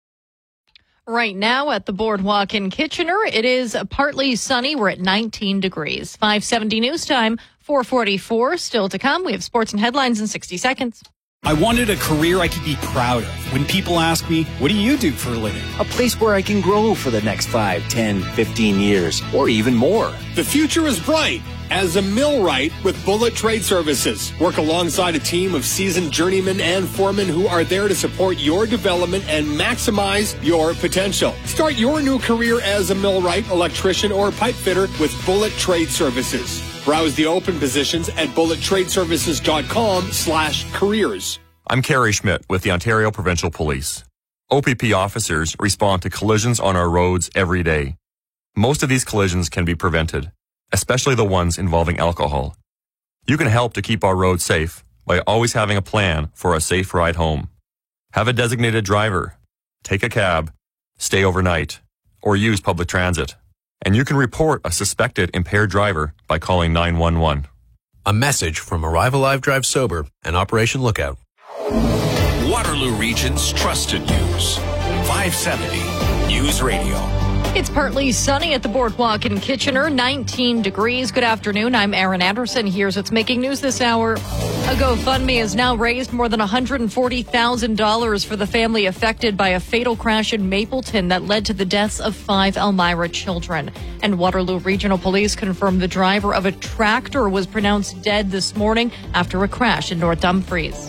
Right now at the Boardwalk in Kitchener, it is partly sunny. We're at 19 degrees. 570 news time, 444. Still to come. We have sports and headlines in 60 seconds. I wanted a career I could be proud of. When people ask me, what do you do for a living? A place where I can grow for the next 5, 10, 15 years, or even more. The future is bright as a millwright with Bullet Trade Services. Work alongside a team of seasoned journeymen and foremen who are there to support your development and maximize your potential. Start your new career as a millwright, electrician, or pipe fitter with Bullet Trade Services. Browse the open positions at bullettradeservices.com/careers. I'm Kerry Schmidt with the Ontario Provincial Police. OPP officers respond to collisions on our roads every day. Most of these collisions can be prevented, especially the ones involving alcohol. You can help to keep our roads safe by always having a plan for a safe ride home. Have a designated driver, take a cab, stay overnight, or use public transit. And you can report a suspected impaired driver by calling 911. A message from Arrive Alive Drive Sober and Operation Lookout. Waterloo Region's trusted news. 570 News Radio. It's partly sunny at the Boardwalk in Kitchener, 19 degrees. Good afternoon. I'm Aaron Anderson. Here's what's making news this hour. A GoFundMe has now raised more than $140,000 for the family affected by a fatal crash in Mapleton that led to the deaths of 5 Elmira children. And Waterloo Regional Police confirmed the driver of a tractor was pronounced dead this morning after a crash in North Dumfries.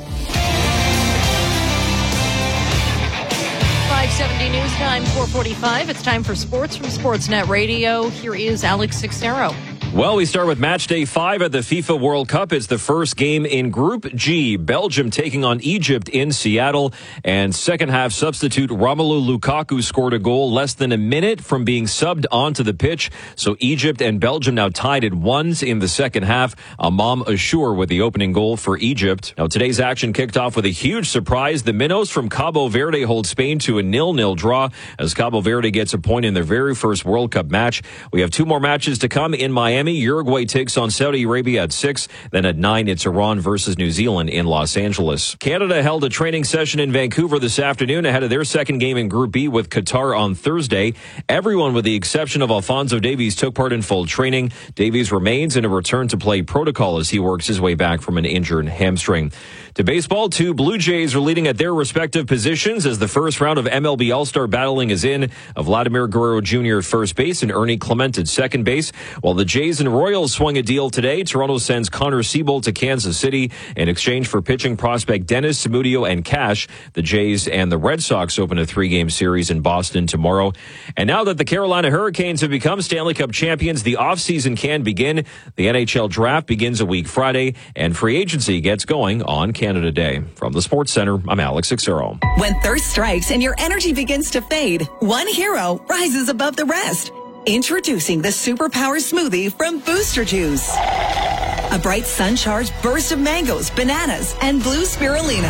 570 News Time, 445. It's time for sports from Sportsnet Radio. Here is Alex Sixero. Well, we start with match day 5 at the FIFA World Cup. It's the first game in Group G. Belgium taking on Egypt in Seattle. And second half substitute Romelu Lukaku scored a goal less than a minute from being subbed onto the pitch. So Egypt and Belgium now tied at 1s in the second half. Amam Ashour with the opening goal for Egypt. Now today's action kicked off with a huge surprise. The Minnows from Cabo Verde hold Spain to a 0-0 draw as Cabo Verde gets a point in their very first World Cup match. We have 2 more matches to come in Miami. Uruguay takes on Saudi Arabia at 6. Then at 9, it's Iran versus New Zealand in Los Angeles. Canada held a training session in Vancouver this afternoon ahead of their second game in Group B with Qatar on Thursday. Everyone with the exception of Alphonso Davies took part in full training. Davies remains in a return-to-play protocol as he works his way back from an injured hamstring. To baseball, 2 Blue Jays are leading at their respective positions as the first round of MLB All-Star battling is in. Vladimir Guerrero Jr. at first base and Ernie Clement at second base. While the Jays and Royals swung a deal today, Toronto sends Connor Siebold to Kansas City in exchange for pitching prospect Dennis Samudio and cash. The Jays and the Red Sox open a 3-game series in Boston tomorrow. And now that the Carolina Hurricanes have become Stanley Cup champions, the offseason can begin. The NHL draft begins a week Friday, and free agency gets going on Canada Day. From the Sports Center, I'm Alex Ixero. When thirst strikes and your energy begins to fade, one hero rises above the rest. Introducing the Superpower Smoothie from Booster Juice. A bright sun-charged burst of mangoes, bananas, and blue spirulina.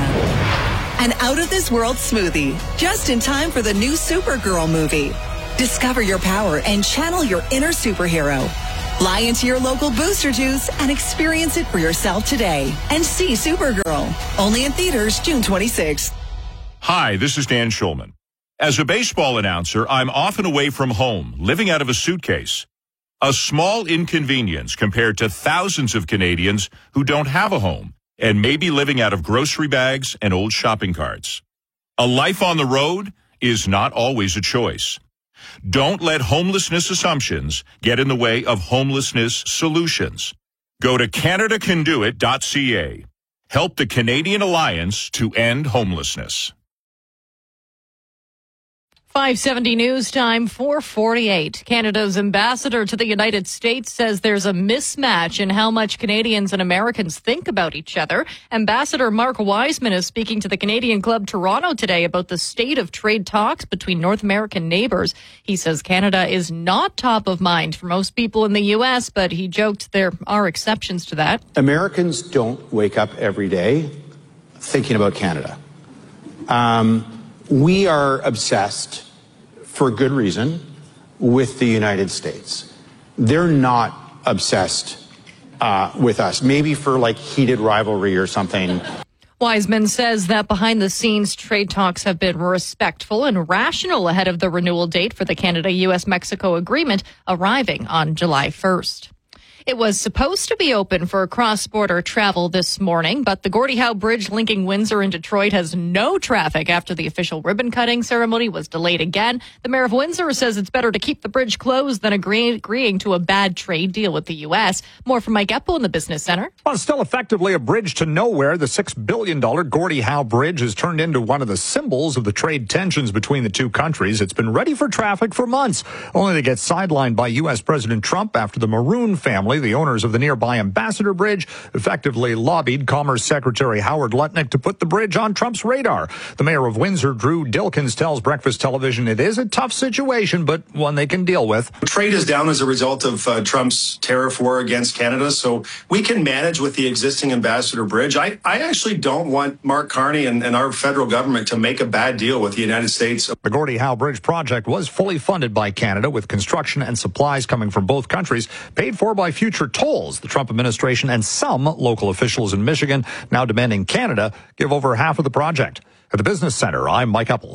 An out-of-this-world smoothie, just in time for the new Supergirl movie. Discover your power and channel your inner superhero. Fly into your local Booster Juice and experience it for yourself today. And see Supergirl. Only in theaters June 26th. Hi, this is Dan Schulman. As a baseball announcer, I'm often away from home, living out of a suitcase. A small inconvenience compared to thousands of Canadians who don't have a home and may be living out of grocery bags and old shopping carts. A life on the road is not always a choice. Don't let homelessness assumptions get in the way of homelessness solutions. Go to CanadaCanDoIt.ca. Help the Canadian Alliance to end homelessness. 5:70 news time, 4:48. Canada's ambassador to the United States says there's a mismatch in how much Canadians and Americans think about each other. Ambassador Mark Wiseman is speaking to the Canadian Club Toronto today about the state of trade talks between North American neighbors. He says Canada is not top of mind for most people in the U.S., but he joked there are exceptions to that. Americans don't wake up every day thinking about Canada. We are obsessed, for good reason, with the United States. They're not obsessed with us, maybe for like heated rivalry or something. Wiseman says that behind the scenes, trade talks have been respectful and rational ahead of the renewal date for the Canada-U.S.-Mexico agreement arriving on July 1st. It was supposed to be open for cross-border travel this morning, but the Gordie Howe Bridge linking Windsor and Detroit has no traffic after the official ribbon-cutting ceremony was delayed again. The mayor of Windsor says it's better to keep the bridge closed than agreeing to a bad trade deal with the U.S. More from Mike Epple in the Business Center. Well, still effectively a bridge to nowhere. The $6 billion Gordie Howe Bridge has turned into one of the symbols of the trade tensions between the two countries. It's been ready for traffic for months, only to get sidelined by U.S. President Trump after the Maroon family, the owners of the nearby Ambassador Bridge, effectively lobbied Commerce Secretary Howard Lutnick to put the bridge on Trump's radar. The mayor of Windsor, Drew Dilkins, tells Breakfast Television it is a tough situation, but one they can deal with. Trade is down as a result of Trump's tariff war against Canada, so we can manage with the existing Ambassador Bridge. I actually don't want Mark Carney and our federal government to make a bad deal with the United States. The Gordie Howe Bridge project was fully funded by Canada, with construction and supplies coming from both countries, paid for by future tolls. The Trump administration and some local officials in Michigan now demanding Canada give over half of the project. At the Business Center, I'm Mike Epple.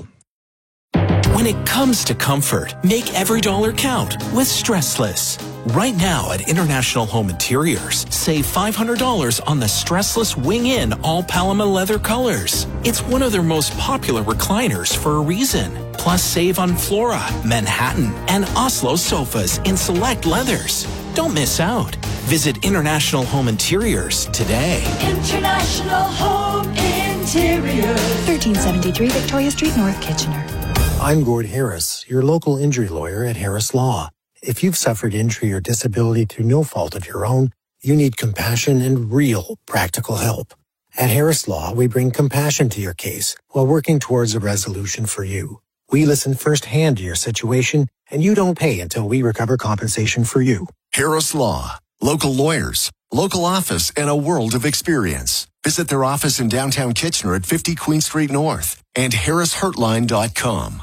When it comes to comfort, make every dollar count with Stressless. Right now at International Home Interiors, save $500 on the Stressless Wing-In all Paloma leather colors. It's one of their most popular recliners for a reason. Plus save on Flora, Manhattan, and Oslo sofas in select leathers. Don't miss out. Visit International Home Interiors today. International Home Interiors. 1373 Victoria Street, North Kitchener. I'm Gord Harris, your local injury lawyer at Harris Law. If you've suffered injury or disability through no fault of your own, you need compassion and real practical help. At Harris Law, we bring compassion to your case while working towards a resolution for you. We listen firsthand to your situation, and you don't pay until we recover compensation for you. Harris Law. Local lawyers, local office, and a world of experience. Visit their office in downtown Kitchener at 50 Queen Street North and harrishurtline.com.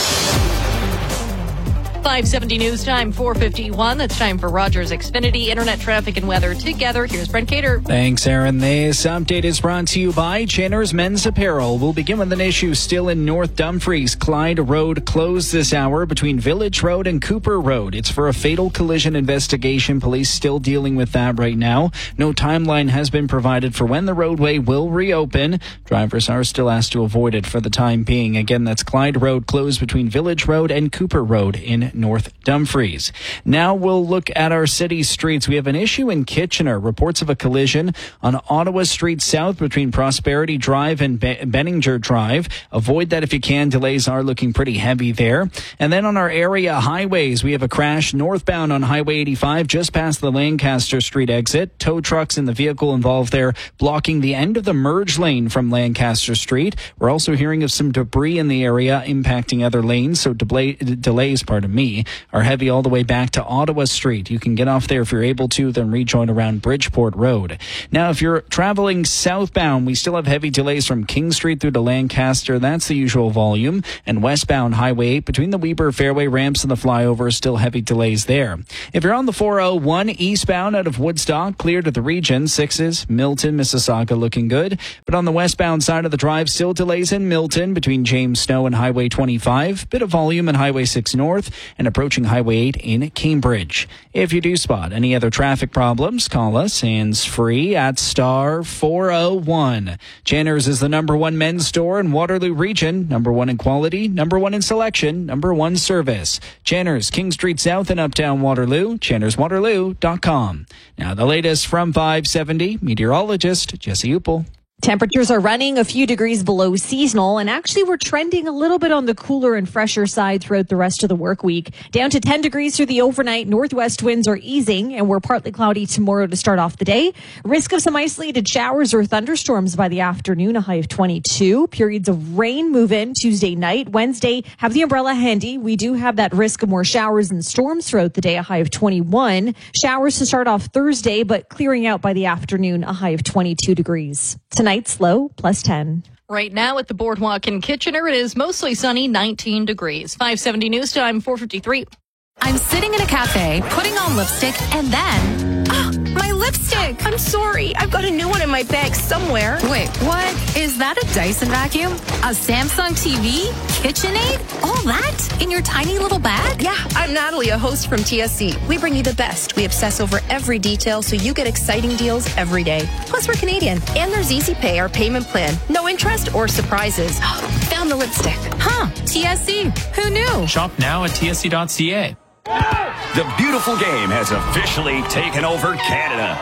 570 news time, 4:51. It's time for Rogers Xfinity Internet traffic and weather together. Here's Brent Cater. Thanks, Aaron. This update is brought to you by Chandler's Men's Apparel. We'll begin with an issue still in North Dumfries. Clyde Road closed this hour between Village Road and Cooper Road. It's for a fatal collision investigation. Police still dealing with that right now. No timeline has been provided for when the roadway will reopen. Drivers are still asked to avoid it for the time being. Again, that's Clyde Road closed between Village Road and Cooper Road in North Dumfries. Now we'll look at our city streets. We have an issue in Kitchener. Reports of a collision on Ottawa Street South between Prosperity Drive and Benninger Drive. Avoid that if you can. Delays are looking pretty heavy there. And then on our area highways, we have a crash northbound on Highway 85 just past the Lancaster Street exit. Tow trucks in the vehicle involved there blocking the end of the merge lane from Lancaster Street. We're also hearing of some debris in the area impacting other lanes, so delays, are heavy all the way back to Ottawa Street. You can get off there if you're able to, then rejoin around Bridgeport Road. Now, if you're traveling southbound, we still have heavy delays from King Street through to Lancaster. That's the usual volume. And westbound Highway 8 between the Weber Fairway ramps and the flyover, still heavy delays there. If you're on the 401 eastbound out of Woodstock, clear to the region, 6s, Milton, Mississauga looking good. But on the westbound side of the drive, still delays in Milton between James Snow and Highway 25. Bit of volume in Highway 6 North and approaching Highway 8 in Cambridge. If you do spot any other traffic problems, call us hands-free at star 401. Chandler's is the #1 men's store in Waterloo Region, #1 in quality, #1 in selection, #1 service. Chandler's, King Street South in Uptown Waterloo, channerswaterloo.com. Now the latest from 570, meteorologist Jesse Uppel. Temperatures are running a few degrees below seasonal, and actually we're trending a little bit on the cooler and fresher side throughout the rest of the work week. Down to 10 degrees through the overnight. Northwest winds are easing, and we're partly cloudy tomorrow to start off the day. Risk of some isolated showers or thunderstorms by the afternoon, a high of 22. Periods of rain move in Tuesday night. Wednesday, have the umbrella handy. We do have that risk of more showers and storms throughout the day, a high of 21. Showers to start off Thursday, but clearing out by the afternoon, a high of 22 degrees. Tonight's low, +10. Right now at the Boardwalk in Kitchener, it is mostly sunny, 19 degrees. 570 news time, 4:53. I'm sitting in a cafe, putting on lipstick, and then... my lipstick! I'm sorry. I've got a new one in my bag somewhere. Wait, what? Is that a Dyson vacuum? A Samsung TV? KitchenAid? All that? In your tiny little bag? Yeah, I'm Natalie, a host from TSC. We bring you the best. We obsess over every detail so you get exciting deals every day. Plus, we're Canadian. And there's Easy Pay, our payment plan. No interest or surprises. Found the lipstick. Huh, TSC. Who knew? Shop now at tsc.ca. The beautiful game has officially taken over Canada.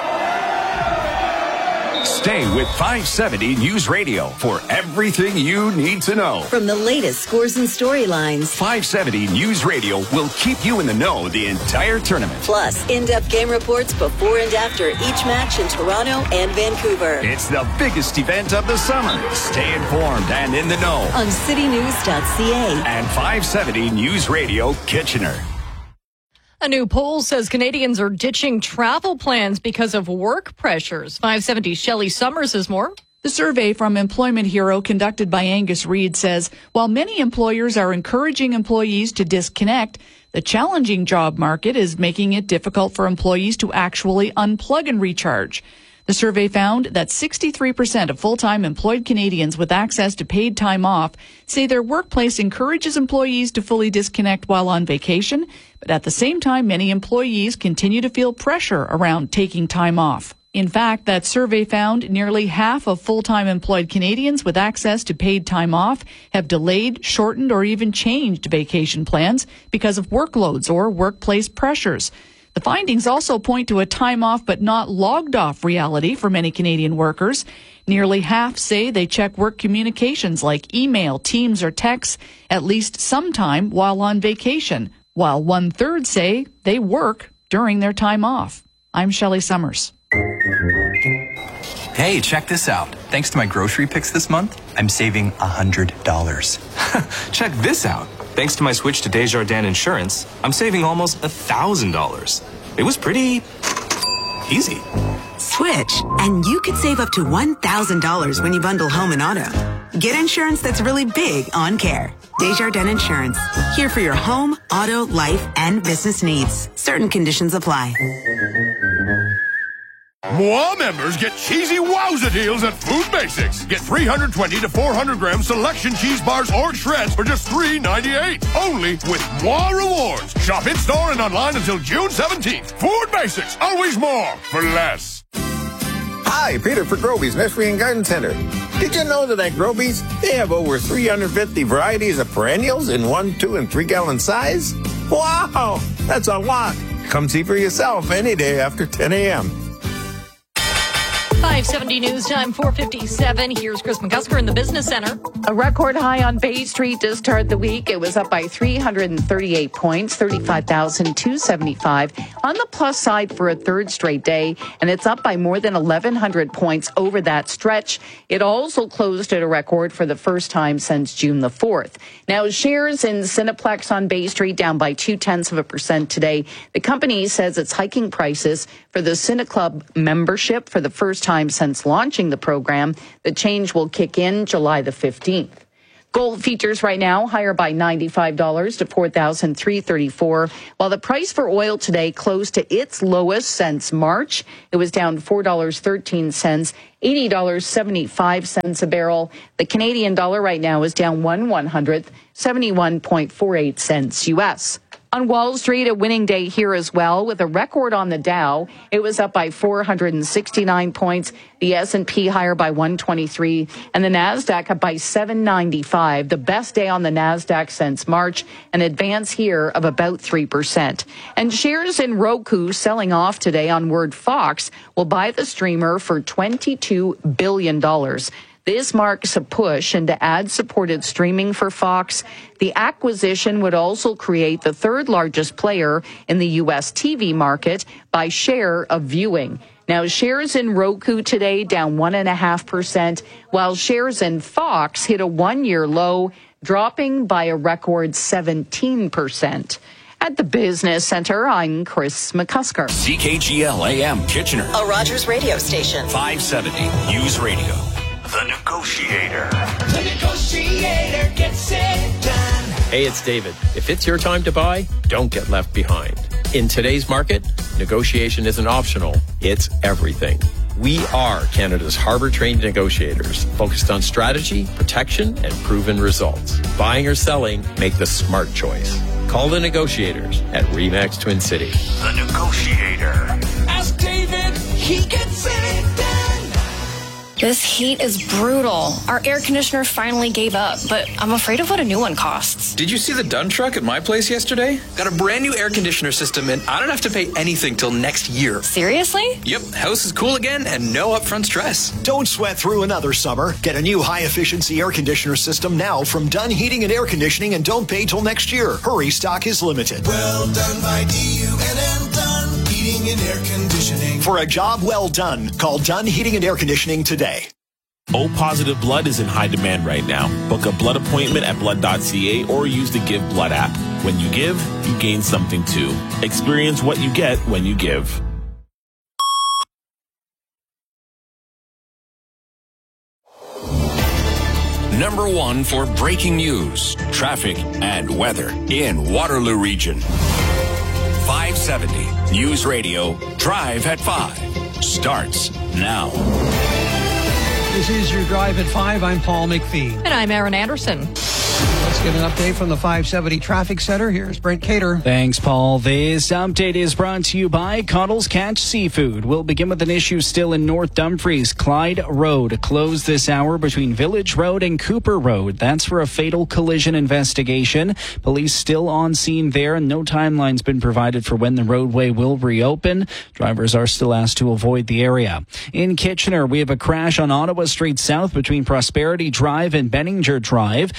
Stay with 570 News Radio for everything you need to know. From the latest scores and storylines, 570 News Radio will keep you in the know the entire tournament. Plus, in-depth game reports before and after each match in Toronto and Vancouver. It's the biggest event of the summer. Stay informed and in the know on citynews.ca and 570 News Radio Kitchener. A new poll says Canadians are ditching travel plans because of work pressures. 570 Shelley Summers has more. The survey from Employment Hero conducted by Angus Reid says while many employers are encouraging employees to disconnect, the challenging job market is making it difficult for employees to actually unplug and recharge. The survey found that 63% of full-time employed Canadians with access to paid time off say their workplace encourages employees to fully disconnect while on vacation, but at the same time, many employees continue to feel pressure around taking time off. In fact, that survey found nearly half of full-time employed Canadians with access to paid time off have delayed, shortened, or even changed vacation plans because of workloads or workplace pressures. The findings also point to a time off but not logged off reality for many Canadian workers. Nearly half say they check work communications like email, Teams, or texts at least sometime while on vacation, while 1/3 say they work during their time off. I'm Shelley Summers. Hey, check this out. Thanks to my grocery picks this month, I'm saving $100. Check this out. Thanks to my switch to Desjardins Insurance, I'm saving almost $1,000. It was pretty easy. Switch, and you could save up to $1,000 when you bundle home and auto. Get insurance that's really big on care. Desjardins Insurance. Here for your home, auto, life, and business needs. Certain conditions apply. Moi members get cheesy wowza deals at Food Basics. Get 320 to 400 gram selection cheese bars or shreds for just $3.98. Only with Moi Rewards. Shop in-store and online until June 17th. Food Basics. Always more for less. Hi, Peter for Groby's Nursery and Garden Center. Did you know that at Groby's, they have over 350 varieties of perennials in 1, 2, and 3 gallon size? Wow, that's a lot. Come see for yourself any day after 10 a.m. 570 News Time, 4:57. Here's Chris McCusker in the Business Center. A record high on Bay Street to start the week. It was up by 338 points, 35,275. On the plus side for a third straight day, and it's up by more than 1,100 points over that stretch. It also closed at a record for the first time since June the 4th. Now, shares in Cineplex on Bay Street down by 0.2% today. The company says it's hiking prices for the CineClub membership for the first time since launching the program. The change will kick in July the 15th. Gold futures right now higher by $95 to $4,334, while the price for oil today closed to its lowest since March. It was down $4.13, $80.75 a barrel. The Canadian dollar right now is down 1/100th, 71.48 cents U.S. On Wall Street, a winning day here as well, with a record on the Dow. It was up by 469 points. The S&P higher by 123, and the Nasdaq up by 795. The best day on the Nasdaq since March, an advance here of about 3%. And shares in Roku selling off today on word Fox will buy the streamer for $22 billion. This marks a push into ad-supported streaming for Fox. The acquisition would also create the third largest player in the U.S. TV market by share of viewing. Now, shares in Roku today down 1.5%, while shares in Fox hit a one-year low, dropping by a record 17%. At the Business Center, I'm Chris McCusker. CKGL AM Kitchener. A Rogers radio station. 570 News Radio. The Negotiator. The Negotiator gets it done. Hey, it's David. If it's your time to buy, don't get left behind. In today's market, negotiation isn't optional. It's everything. We are Canada's Harbour-trained negotiators, focused on strategy, protection, and proven results. Buying or selling, make the smart choice. Call the negotiators at RE/MAX Twin City. The Negotiator. Ask David, he gets it done. This heat is brutal. Our air conditioner finally gave up, but I'm afraid of what a new one costs. Did you see the Dunn truck at my place yesterday? Got a brand new air conditioner system, and I don't have to pay anything till next year. Seriously? Yep, house is cool again and no upfront stress. Don't sweat through another summer. Get a new high-efficiency air conditioner system now from Dunn Heating and Air Conditioning, and don't pay till next year. Hurry, stock is limited. Well done by DUNN Dunn Heating and Air Conditioning. For a job well done, call Dunn Heating and Air Conditioning today. O-positive blood is in high demand right now. Book a blood appointment at blood.ca or use the Give Blood app. When you give, you gain something too. Experience what you get when you give. Number 1 for breaking news, traffic, and weather in Waterloo Region. 570 News Radio, Drive at 5. Starts now. This is your Drive at 5. I'm Paul McPhee. And I'm Aaron Anderson. Let's get an update from the 570 Traffic Center. Here's Brent Cater. Thanks, Paul. This update is brought to you by Cuddles Catch Seafood. We'll begin with an issue still in North Dumfries. Clyde Road closed this hour between Village Road and Cooper Road. That's for a fatal collision investigation. Police still on scene there, and no timeline's been provided for when the roadway will reopen. Drivers are still asked to avoid the area. In Kitchener, we have a crash on Ottawa Street South between Prosperity Drive and Benninger Drive. Avoid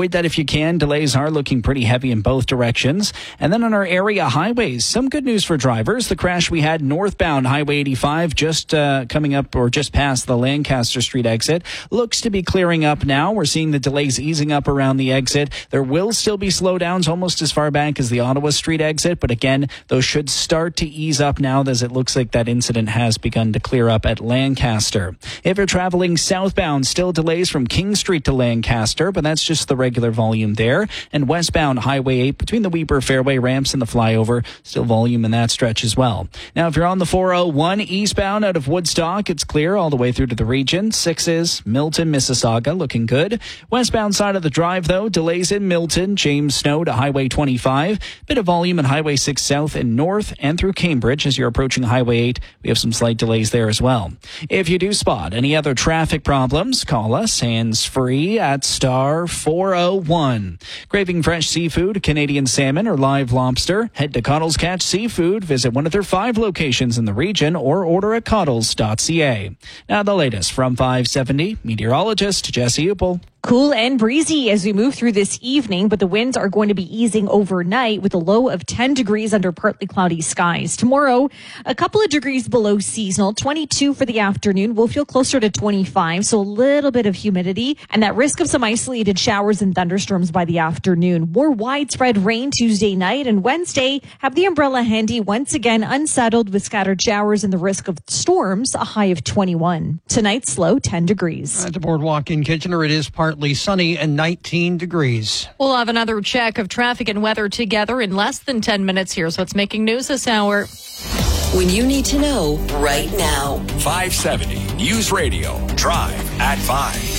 avoid that if you can. Delays are looking pretty heavy in both directions. And then on our area highways, some good news for drivers. The crash we had northbound Highway 85 just coming up or just past the Lancaster Street exit looks to be clearing up now. We're seeing the delays easing up around the exit. There will still be slowdowns almost as far back as the Ottawa Street exit, but again, those should start to ease up now as it looks like that incident has begun to clear up at Lancaster. If you're traveling southbound, still delays from King Street to Lancaster, but that's just the regular volume there. And westbound Highway 8 between the Weber Fairway ramps and the flyover, still volume in that stretch as well. Now, if you're on the 401 eastbound out of Woodstock, it's clear all the way through to the region. 6s, Milton, Mississauga, looking good. Westbound side of the drive, though, delays in Milton, James Snow to Highway 25. Bit of volume in Highway 6 south and north and through Cambridge as you're approaching Highway 8. We have some slight delays there as well. If you do spot any other traffic problems, call us hands-free at star 401. Craving fresh seafood, Canadian salmon, or live lobster? Head to Cottles Catch Seafood, visit one of their 5 locations in the region, or order at cottles.ca. Now the latest from 570, meteorologist Jesse Uppel. Cool and breezy as we move through this evening, but the winds are going to be easing overnight with a low of 10 degrees under partly cloudy skies. Tomorrow, a couple of degrees below seasonal, 22 for the afternoon. We'll feel closer to 25, so a little bit of humidity and that risk of some isolated showers and thunderstorms by the afternoon. More widespread rain Tuesday night, and Wednesday, have the umbrella handy once again, unsettled with scattered showers and the risk of storms, a high of 21. Tonight's low, 10 degrees. At the Boardwalk in Kitchener, it is partly sunny and 19 degrees. We'll have another check of traffic and weather together in less than 10 minutes. Here's what's making news this hour. When you need to know right now. 570 News Radio. Drive at 5.